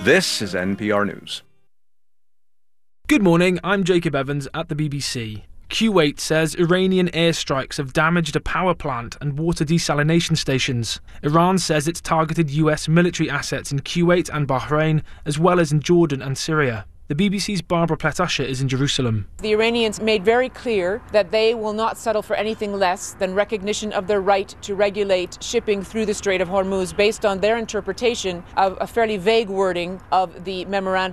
This is NPR News. Good morning, I'm Jacob Evans at the BBC. Kuwait says Iranian airstrikes have damaged a power plant and water desalination stations. Iran says it's targeted US military assets in Kuwait and Bahrain, as well as in Jordan and Syria. The BBC's Barbara Platt-Usher is in Jerusalem. The Iranians made very clear that they will not settle for anything less than recognition of their right to regulate shipping through the Strait of Hormuz based on their interpretation of a fairly vague wording of the memorandum.